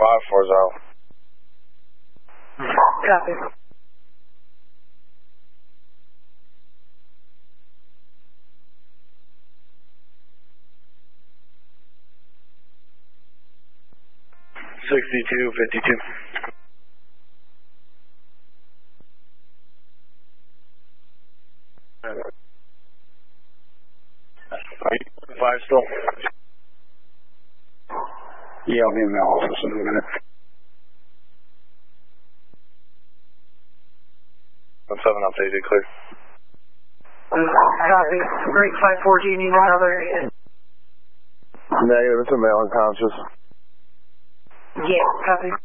540. Copy. $62.52. 5 still? Yeah, I'll be in the office in a minute. 7 update, clear. Copy. Great 540, you need one other? Negative, it's a male unconscious. Yeah, copy.